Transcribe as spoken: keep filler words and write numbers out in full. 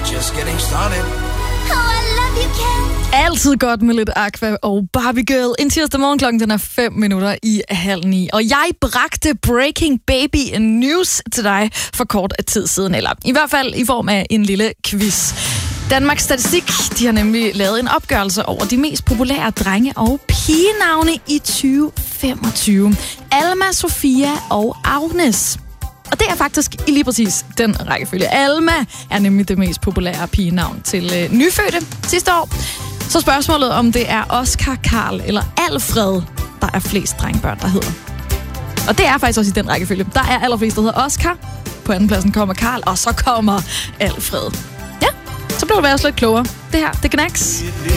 just getting started. Oh, I love you, Ken. Altid godt med lidt Aqua og Barbie Girl. En tirsdag morgen klokken, den er fem minutter i halv ni. Og jeg bragte Breaking Baby News til dig for kort tid siden. Eller i hvert fald i form af en lille quiz. Danmarks Statistik, de har nemlig lavet en opgørelse over de mest populære drenge- og pigenavne i tyve femogtyve. Alma, Sofia og Agnes. Og det er faktisk i lige præcis den rækkefølge. Alma er nemlig det mest populære pigenavn til øh, nyfødte sidste år. Så spørgsmålet om det er Oscar, Karl eller Alfred, der er flest drengebørn, der hedder. Og det er faktisk også i den rækkefølge. Der er allerflest, der hedder Oscar. På anden pladsen kommer Karl, og så kommer Alfred. Ja, så blev du også lidt klogere. Det her, det er Knacks.